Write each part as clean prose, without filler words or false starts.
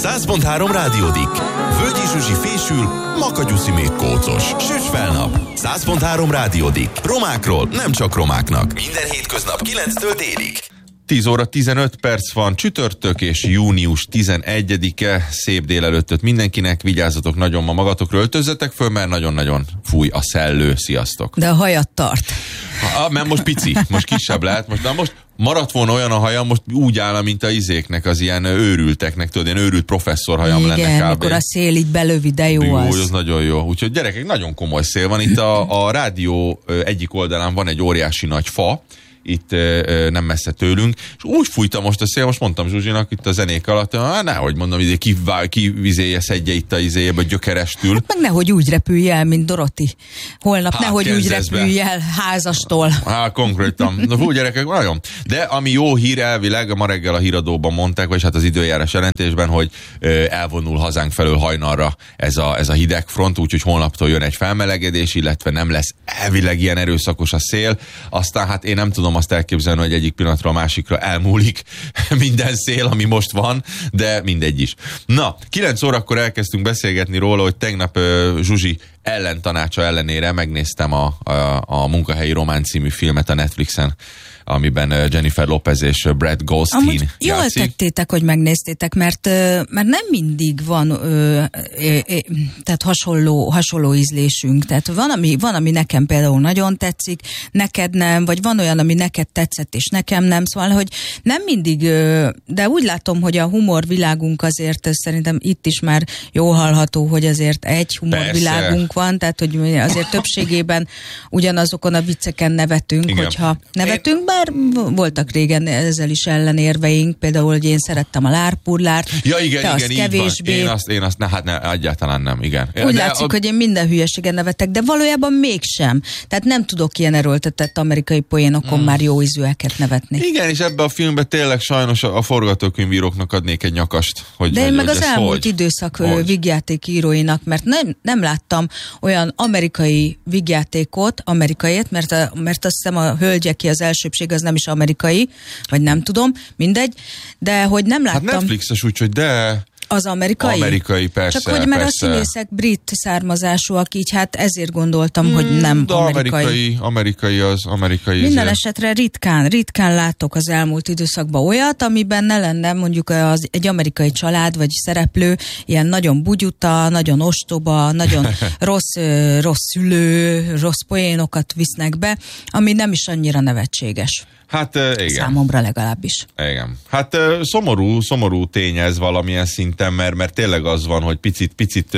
100.3 Rádiódik. Völgyi Zsuzsi fésül, Makagyuszi még kócos. Süss fel nap. 100.3 Rádiódik. Romákról nem csak romáknak. Minden hétköznap 9-től délig. 10 óra 15 perc van, csütörtök és június 11-e, szép délelőttöt mindenkinek, vigyázzatok nagyon ma magatokra, öltözzetek föl, mert nagyon-nagyon fúj a szellő, sziasztok. De a hajat tart. Mert most pici, most kisebb lehet, most maradt volna olyan a hajam, most úgy állna, mint a izéknek, az ilyen őrülteknek, tudod, ilyen őrült professzor hajam lenne kb. Igen, mikor a szél így belövi, de jó az. Az nagyon jó. Úgyhogy gyerekek, nagyon komoly szél van. Itt a rádió egyik oldalán van egy óriási nagy fa, itt nem messze tőlünk, és úgy fújta most a szél, most mondtam Zsuzsinak itt a zenék alatt, nehogy mondom, ki vizéje szedje itt a izéjébe gyökerestül. Hát meg nehogy úgy repülj el, mint Doroti. Holnap nehogy úgy repülj el házastól. Konkrétan. Na hú, gyerekek, nagyon. De ami jó hír elvileg, ma reggel a híradóban mondták, vagyis hát az időjárás jelentésben, hogy elvonul hazánk felől hajnalra ez a hideg front, úgyhogy holnaptól jön egy felmelegedés, illetve nem lesz elvileg ilyen erőszakos a szél. Aztán hát én nem tudom azt elképzelni, hogy egyik pillanatra a másikra elmúlik minden szél, ami most van, de mindegy is. Na, 9 órakor elkezdtünk beszélgetni róla, hogy tegnap Zsuzsi ellentanácsa ellenére megnéztem a Munkahelyi Román című filmet a Netflixen, amiben Jennifer Lopez és Brad Goldstein játszik. Jól tettétek, hogy megnéztétek, mert nem mindig van tehát hasonló ízlésünk. Tehát van, ami nekem például nagyon tetszik, neked nem, vagy van olyan, ami neked tetszett, és nekem nem. Szóval, hogy nem mindig, de úgy látom, hogy a humorvilágunk azért szerintem itt is már jól hallható, hogy azért egy humorvilágunk van, tehát hogy azért többségében ugyanazokon a vicceken nevetünk, igen. Hogyha nevetünk, bár voltak régen ezzel is ellenérveink, például, hogy én szerettem a lárpurlárt, ja, igen, te azt kevésbé. Én azt egyáltalán nem, igen. Úgy látszik, hogy én minden hülyeségen nevetek, de valójában mégsem. Tehát nem tudok ilyen erőltetett amerikai poénokon már jó ízűeket nevetni. Igen, és ebbe a filmbe tényleg sajnos a forgatókönyvíróknak adnék egy nyakast. De én meg az elmúlt időszak vígjáték íróinak, mert nem láttam olyan amerikai vígjátékot, amerikaiet, mert azt hiszem a Hölgyeké az elsőbség az nem is amerikai, vagy nem tudom, mindegy, de hogy nem láttam. Hát Netflixes úgyhogy, de... Az amerikai? Amerikai, persze. Csak hogy mert persze. A színészek brit származásúak, így hát ezért gondoltam, hogy nem de amerikai. Amerikai. Minden esetre ritkán látok az elmúlt időszakban olyat, amiben ne lenne mondjuk egy amerikai család, vagy szereplő, ilyen nagyon bugyuta, nagyon ostoba, nagyon rossz szülő, rossz poénokat visznek be, ami nem is annyira nevetséges. Hát igen. Számomra legalábbis. Igen. Hát szomorú tény ez valamilyen szinten, mert tényleg az van, hogy picit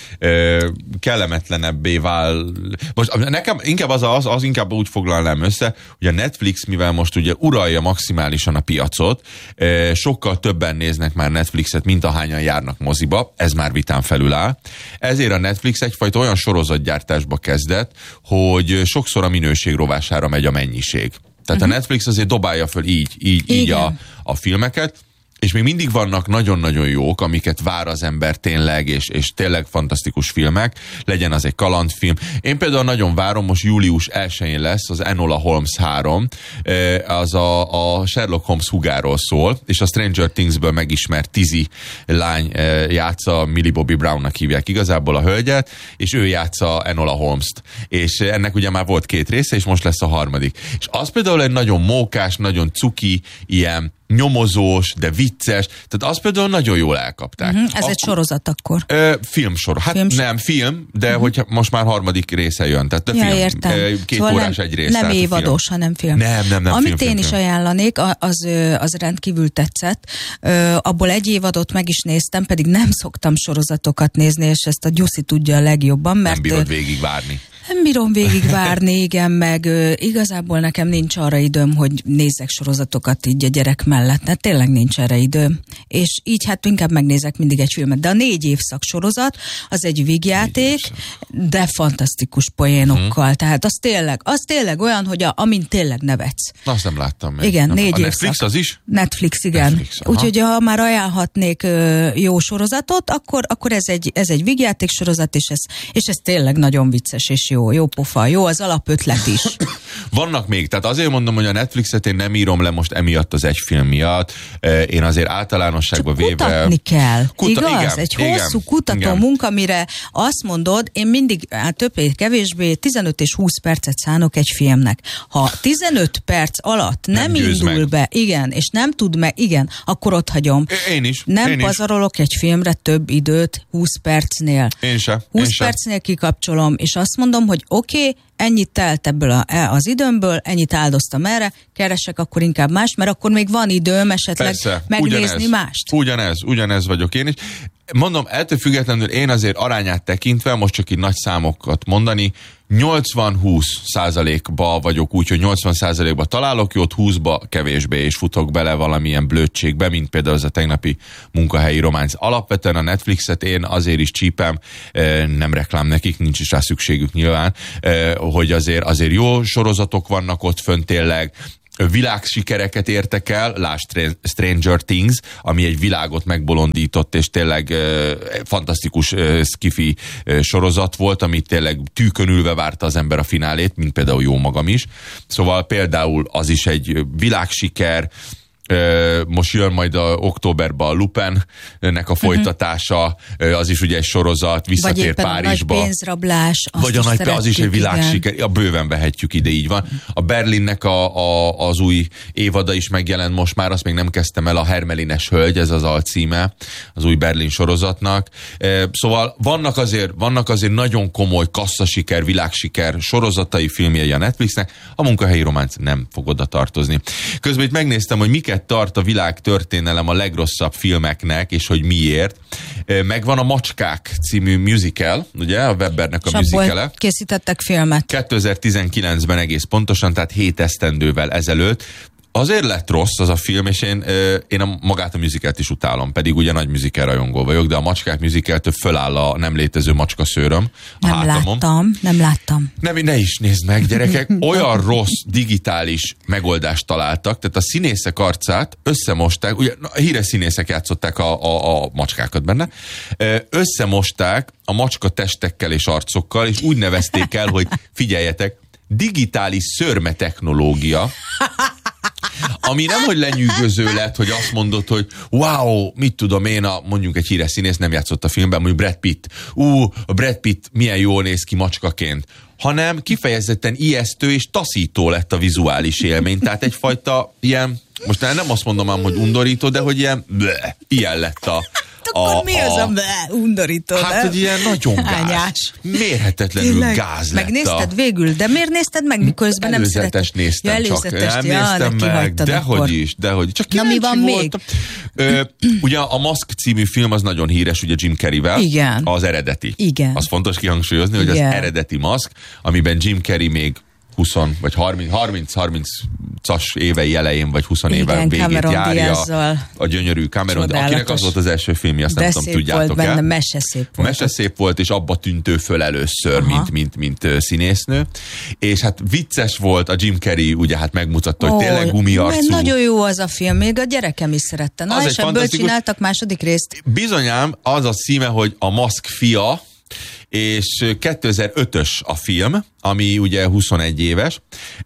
kellemetlenebbé vál. Most nekem inkább az inkább úgy foglalnám össze, hogy a Netflix, mivel most ugye uralja maximálisan a piacot, sokkal többen néznek már Netflixet, mint ahányan járnak moziba, ez már vitán felül áll. Ezért a Netflix egyfajta olyan sorozatgyártásba kezdett, hogy sokszor a minőség rovására megy a mennyiség. Tehát a Netflix azért dobálja föl így a filmeket, és még mindig vannak nagyon-nagyon jók, amiket vár az ember tényleg, és tényleg fantasztikus filmek, legyen az egy kalandfilm. Én például nagyon várom, most július 1-én lesz az Enola Holmes 3, az a Sherlock Holmes húgáról szól, és a Stranger Thingsből megismert Tizi lány játsza, Millie Bobby Brownnak hívják igazából a hölgyet, és ő játsza Enola Holmes-t. És ennek ugye már volt 2 része, és most lesz a 3. És az például egy nagyon mókás, nagyon cuki, ilyen nyomozós, de vicces, tehát azt például nagyon jól elkapták. Ez egy sorozat akkor? Filmsor. Hát nem film, de hogyha most már 3. része jön. Tehát film. Értem. 2 szóval órás egy rész. Nem évados, hanem film. Nem. Amit film, én is ajánlanék, az rendkívül tetszett. Abból egy évadot meg is néztem, pedig nem szoktam sorozatokat nézni, és ezt a Gyuszi tudja a legjobban, mert... Nem bírod végigvárni. Nem bírom végigvárni, igen, meg igazából nekem nincs arra időm, hogy nézzek sorozatokat így a gyerek mellett. Tehát tényleg nincs erre időm. És így hát inkább megnézek mindig egy filmet. De a 4 évszak sorozat, az egy vígjáték, de fantasztikus poénokkal. Tehát az tényleg olyan, hogy amin tényleg nevetsz. Na, azt nem láttam még. Igen, 4 évszak. Netflix az is? Netflix, igen. Úgyhogy ha már ajánlhatnék jó sorozatot, akkor ez egy vígjáték sorozat, és ez tényleg nagyon vicces és jó pofa, jó az alapötlet is. Vannak még, tehát azért mondom, hogy a Netflixet én nem írom le most emiatt az egy film miatt. Én azért általánosságban véve... Kutatni kell, igaz? Igen, egy hosszú kutató munka, amire azt mondod, én mindig, többé-kevésbé 15 és 20 percet szánok egy filmnek. Ha 15 perc alatt nem indul meg be, igen, és nem tud meg, igen, akkor ott hagyom. Én is. Nem pazarolok egy filmre több időt 20 percnél. Én se. 20 percnél kikapcsolom, és azt mondom, hogy oké, ennyit telt ebből az időmből, ennyit áldoztam erre, keresek akkor inkább mást, mert akkor még van időm esetleg persze, megnézni mást. Ugyanez vagyok én is. Mondom, ettől függetlenül én azért arányát tekintve, most csak így nagy számokat mondani, 80-20%-ba vagyok úgy, hogy 80%-ba találok jót, 20-ba kevésbé, és futok bele valamilyen blödségbe, mint például az a tegnapi munkahelyi románc. Alapvetően a Netflixet én azért is csípem, nem reklám nekik, nincs is rá szükségük nyilván, hogy azért jó sorozatok vannak ott fönt tényleg, világsikereket értek el, lásd Stranger Things, ami egy világot megbolondított, és tényleg fantasztikus sci-fi sorozat volt, amit tényleg tűkön ülve várta az ember a finálét, mint például jó magam is. Szóval például az is egy világsiker, most jön majd októberben a Lupin-nek a folytatása, az is ugye egy sorozat, visszatér Párizsba. Vagy éppen a nagy pénzrablás. Vagy az is egy világsiker, a bőven vehetjük ide, így van. A Berlinnek az új évada is megjelent most már, azt még nem kezdtem el, a Hermelines hölgy, ez az alcíme az új Berlin sorozatnak. Szóval vannak azért nagyon komoly kasszasiker, világsiker sorozatai, filmjei a Netflixnek, a munkahelyi románc nem fog oda tartozni. Közben itt megnéztem, hogy miket tart a világ történelem a legrosszabb filmeknek, és hogy miért. Megvan a Macskák című musical, ugye, a Webbernek a musicale. Készítettek filmet. 2019-ben egész pontosan, tehát 7 esztendővel ezelőtt. Azért lett rossz az a film, és én magát a musicalt is utálom, pedig ugye nagy musical rajongó vagyok, de a Macskák musicaltől föláll a nem létező macskaszőröm a hátamon. Nem láttam. Ne is nézd meg, gyerekek, olyan rossz digitális megoldást találtak, tehát a színészek arcát összemosták, ugye híres színészek játszották a macskákat benne, összemosták a macska testekkel és arcokkal, és úgy nevezték el, hogy figyeljetek, digitális szörme technológia, ami nem, hogy lenyűgöző lett, hogy azt mondod, hogy wow, mit tudom én, mondjuk egy híres színész nem játszott a filmben, mondjuk Brad Pitt. A Brad Pitt milyen jól néz ki macskaként. Hanem kifejezetten ijesztő és taszító lett a vizuális élmény. Tehát egyfajta ilyen, most nem azt mondom ám, hogy undorító, de hogy ilyen lett akkor mi az a undorító? Hát, hogy ilyen nagyon gáz. Mérhetetlenül gáz lett. Megnézted végül, de miért nézted meg, miközben nem szeretted? Néztem csak. Nem néztem meg, dehogy. Csak kíváncsi voltam. Ugye a Mask című film az nagyon híres, ugye Jim Carreyvel. Igen. Az eredeti. Igen. Az fontos kihangsúlyozni, hogy az eredeti Mask, amiben Jim Carrey még 20 vagy 30-as évei elején, vagy 20 éve végét járja a gyönyörű Cameron, akinek az volt az első filmje, azt nem tudom, tudjátok el. Meseszép volt. Meseszép volt, és abba tűnt ő föl először, mint színésznő. És hát vicces volt, a Jim Carrey ugye hát megmutatta, hogy tényleg gumiarcú. Nagyon jó az a film, még a gyerekem is szerette. Na, és ebből csináltak második részt. Bizonyám, az a címe, hogy A Mask fia, és 2005-ös a film, ami ugye 21 éves.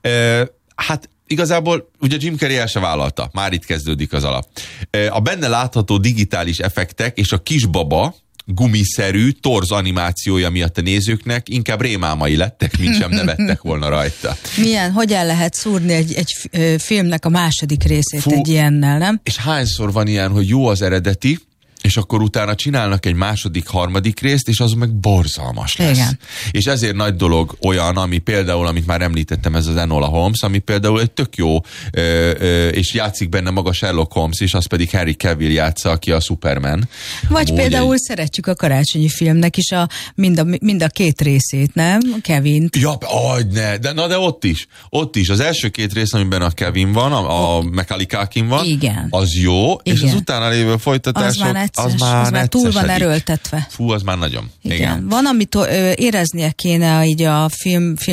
Hát igazából ugye Jim Carrey el se vállalta, már itt kezdődik az alap. A benne látható digitális effektek és a kisbaba gumiszerű torz animációja miatt a nézőknek inkább rémálmai lettek, mint sem nevettek volna rajta. Hogyan lehet szúrni egy filmnek a második részét egy ilyennel, nem? És hányszor van ilyen, hogy jó az eredeti, és akkor utána csinálnak egy második, harmadik részt, és az meg borzalmas lesz. Igen. És ezért nagy dolog olyan, ami például, amit már említettem, ez az Enola Holmes, ami például egy tök jó, és játszik benne maga Sherlock Holmes, és az pedig Henry Cavill játsza, aki a Superman. Vagy például szeretjük a karácsonyi filmnek is mind a két részét, nem? Kevint. Ja, de ott is. Az első két rész, amiben a Kevin van, a Macaulay Culkin van, igen. Az jó, és az utána lévő folytatások, az már túl van erőltetve. Fú, az már nagyon. Igen. Van, amit éreznie kéne így a film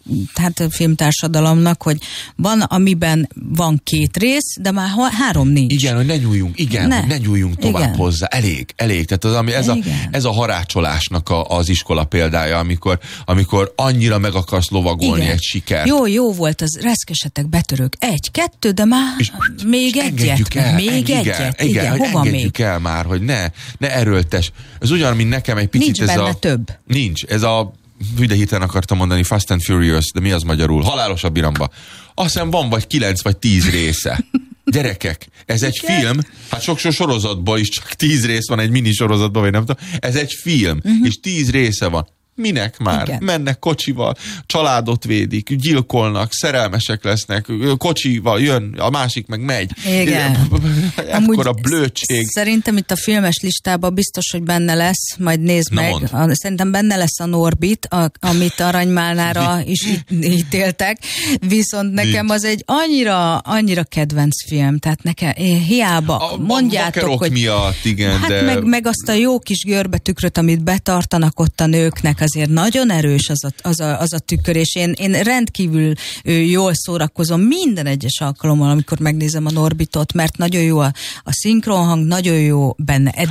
hát a filmtársadalomnak, hogy van, amiben van 2 rész, de már 3 nincs. Igen, hogy ne nyúljunk, hogy ne nyúljunk tovább hozzá. Elég. Tehát az, ami ez a harácsolásnak az iskola példája, amikor annyira meg akarsz lovagolni egy sikert. Jó volt, az reszkesetek, betörők. 1, 2, de már még egyet. Igen, hova engedjük el már, hogy ne erőltes. Ez ugyan, mint nekem egy picit nincs benne több. Nincs. Ez a de hirtelen akartam mondani Fast and Furious, de mi az magyarul? Halálosabb iramba. Azt hiszem van vagy 9 vagy 10 része. Gyerekek, ez egy film, hát sok sorozatban is csak 10 rész van, egy mini sorozatban, vagy nem tudom. Ez egy film, és 10 része van. Minek már? Igen. Mennek kocsival, családot védik, gyilkolnak, szerelmesek lesznek, kocsival jön, a másik meg megy. Igen. Ekkora blödség. Szerintem itt a filmes listában biztos, hogy benne lesz, majd nézd meg. Szerintem benne lesz a Norbit, amit Aranymálnára is ítéltek, viszont nekem az egy annyira kedvenc film, tehát nekem hiába mondjátok, hogy miatt, igen, hát de... meg azt a jó kis görbetükröt, amit betartanak ott a nőknek, azért nagyon erős az a tükör, és én rendkívül jól szórakozom minden egyes alkalommal, amikor megnézem a Norbitot, mert nagyon jó a szinkronhang, nagyon jó benne